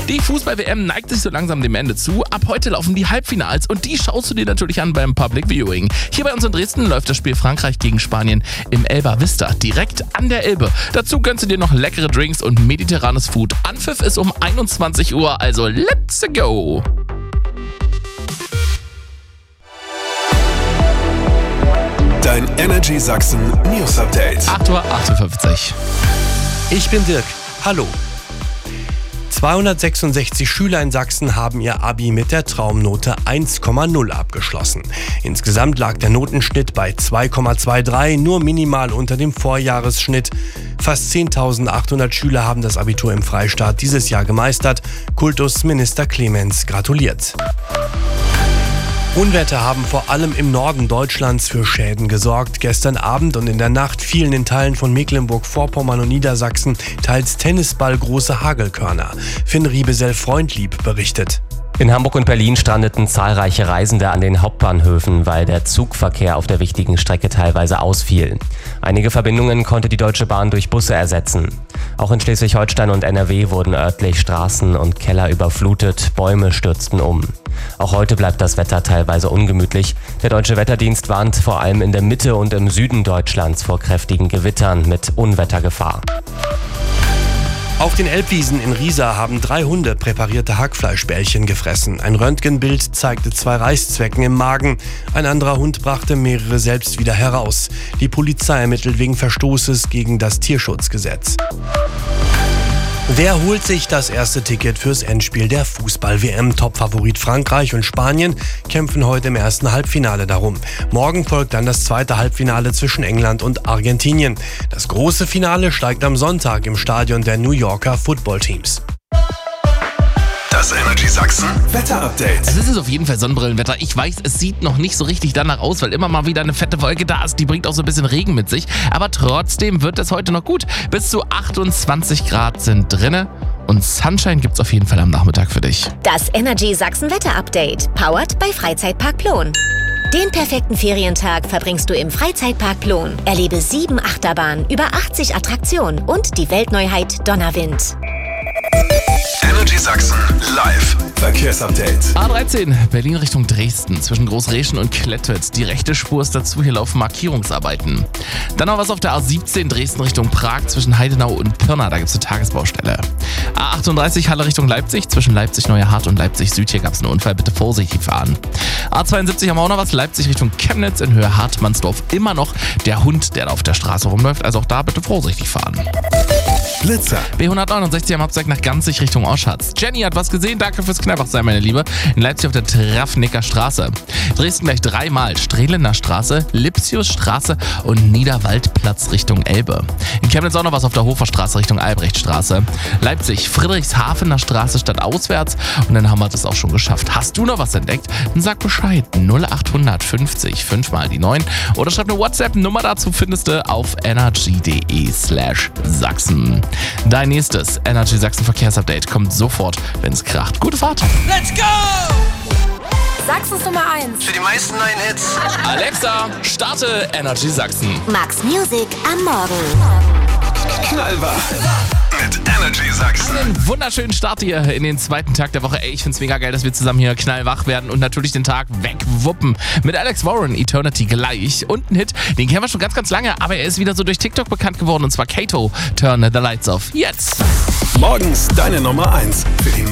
Die Fußball-WM neigt sich so langsam dem Ende zu. Ab heute laufen die Halbfinals und die schaust du dir natürlich an beim Public Viewing. Hier bei uns in Dresden läuft das Spiel Frankreich gegen Spanien im Elba Vista, direkt an der Elbe. Dazu gönnst du dir noch leckere Drinks und mediterranes Food. Anpfiff ist um 21 Uhr, also let's go! Dein Energy Sachsen News Update. 8:58 Uhr. Ich bin Dirk. Hallo. 266 Schüler in Sachsen haben ihr Abi mit der Traumnote 1,0 abgeschlossen. Insgesamt lag der Notenschnitt bei 2,23, nur minimal unter dem Vorjahresschnitt. Fast 10.800 Schüler haben das Abitur im Freistaat dieses Jahr gemeistert. Kultusminister Clemens gratuliert. Unwetter haben vor allem im Norden Deutschlands für Schäden gesorgt. Gestern Abend und in der Nacht fielen in Teilen von Mecklenburg-Vorpommern und Niedersachsen teils tennisballgroße Hagelkörner. Finn Riebesell-Freundlieb berichtet. In Hamburg und Berlin strandeten zahlreiche Reisende an den Hauptbahnhöfen, weil der Zugverkehr auf der wichtigen Strecke teilweise ausfiel. Einige Verbindungen konnte die Deutsche Bahn durch Busse ersetzen. Auch in Schleswig-Holstein und NRW wurden örtlich Straßen und Keller überflutet, Bäume stürzten um. Auch heute bleibt das Wetter teilweise ungemütlich. Der Deutsche Wetterdienst warnt vor allem in der Mitte und im Süden Deutschlands vor kräftigen Gewittern mit Unwettergefahr. Auf den Elbwiesen in Riesa haben 3 Hunde präparierte Hackfleischbällchen gefressen. Ein Röntgenbild zeigte 2 Reißzwecken im Magen. Ein anderer Hund brachte mehrere selbst wieder heraus. Die Polizei ermittelt wegen Verstoßes gegen das Tierschutzgesetz. Wer holt sich das erste Ticket fürs Endspiel der Fußball-WM? Topfavorit Frankreich und Spanien kämpfen heute im ersten Halbfinale darum. Morgen folgt dann das zweite Halbfinale zwischen England und Argentinien. Das große Finale steigt am Sonntag im Stadion der New Yorker Footballteams. Das Energy Sachsen Wetter Update. Es ist auf jeden Fall Sonnenbrillenwetter. Ich weiß, es sieht noch nicht so richtig danach aus, weil immer mal wieder eine fette Wolke da ist. Die bringt auch so ein bisschen Regen mit sich. Aber trotzdem wird es heute noch gut. Bis zu 28 Grad sind drinne. Und Sunshine gibt's auf jeden Fall am Nachmittag für dich. Das Energy Sachsen Wetter Update. Powered bei Freizeitpark Plon. Den perfekten Ferientag verbringst du im Freizeitpark Plon. Erlebe 7 Achterbahnen, über 80 Attraktionen und die Weltneuheit Donnerwind. Energy Sachsen live Verkehrsupdate. A13 Berlin Richtung Dresden zwischen Großreschen und Klettwitz. Die rechte Spur ist dazu, hier laufen Markierungsarbeiten. Dann noch was auf der A17 Dresden Richtung Prag zwischen Heidenau und Pirna, da gibt es eine Tagesbaustelle. A38 Halle Richtung Leipzig zwischen Leipzig-Neuerhardt und Leipzig-Süd, hier gab es einen Unfall, bitte vorsichtig fahren. A72 haben wir auch noch was, Leipzig Richtung Chemnitz in Höhe Hartmannsdorf, immer noch der Hund, der da auf der Straße rumläuft, also auch da bitte vorsichtig fahren. Blitzer. B169 am Hauptweg nach Ganzig Richtung Oschatz. Jenny hat was gesehen, danke fürs Knallwachsein, meine Liebe. In Leipzig auf der Trafnicker Straße. Dresden gleich 3-mal. Strehlener Straße, Lipsiusstraße und Niederwaldplatz Richtung Elbe. In Chemnitz auch noch was auf der Hoferstraße Richtung Albrechtstraße. Leipzig, Friedrichshafener Straße statt auswärts. Und dann haben wir das auch schon geschafft. Hast du noch was entdeckt? Dann sag Bescheid. 0850 5 die 9 oder schreib eine WhatsApp-Nummer dazu, findest du auf energy.de/Sachsen. Dein nächstes Energy Sachsen Verkehrsupdate kommt sofort, wenn es kracht. Gute Fahrt! Let's go! Sachsens Nummer 1. Für die meisten neuen Hits. Alexa, starte Energy Sachsen. Max Music am Morgen. Knallwach mit Energy Sachsen. Einen wunderschönen Start hier in den zweiten Tag der Woche. Ey, ich find's mega geil, dass wir zusammen hier knallwach werden und natürlich den Tag wegwuppen. Mit Alex Warren, Eternity gleich. Und ein Hit, den kennen wir schon ganz, ganz lange, aber er ist wieder so durch TikTok bekannt geworden. Und zwar Kato, Turn the Lights Off. Jetzt! Morgens deine Nummer 1 für die